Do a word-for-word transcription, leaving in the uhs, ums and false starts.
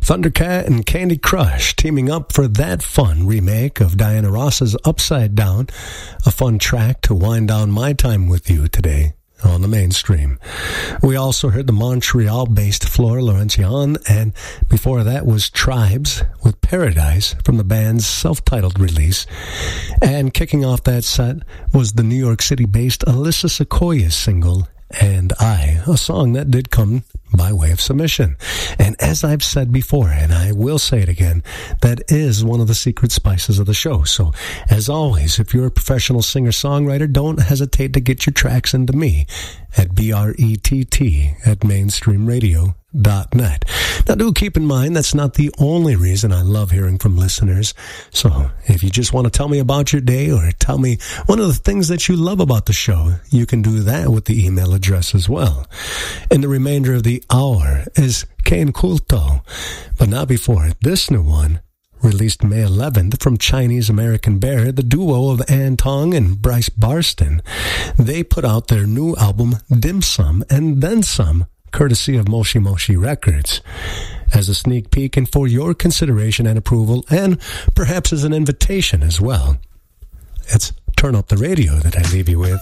Thundercat and Candy Crush teaming up for that fun remake of Diana Ross's Upside Down, a fun track to wind down my time with you today on the mainstream. We also heard the Montreal-based Flora Laurentian, and before that was Tribes with Paradise from the band's self-titled release. And kicking off that set was the New York City-based Alyssa Sequoia's single, And I, a song that did come by way of submission. And as I've said before, and I will say it again, that is one of the secret spices of the show. So, as always, if you're a professional singer-songwriter, don't hesitate to get your tracks into me at B R E T T at mainstream radio dot net. Now, do keep in mind that's not the only reason I love hearing from listeners. So, if you just want to tell me about your day or tell me one of the things that you love about the show, you can do that with the email address as well. In the remainder of the hour is Kane Kulto, but not before this new one, released May eleventh from Chinese American Bear, the duo of Ann Tong and Bryce Barston. They put out their new album, Dim Sum and Then Some, courtesy of Moshi Moshi Records. As a sneak peek and for your consideration and approval, and perhaps as an invitation as well, it's Turn Up the Radio that I leave you with.